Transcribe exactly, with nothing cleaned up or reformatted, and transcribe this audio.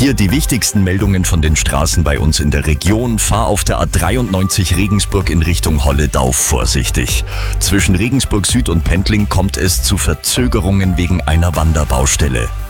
Hier die wichtigsten Meldungen von den Straßen bei uns in der Region. Fahr auf der A dreiundneunzig Regensburg in Richtung Holledau vorsichtig. Zwischen Regensburg Süd und Pendling kommt es zu Verzögerungen wegen einer Wanderbaustelle.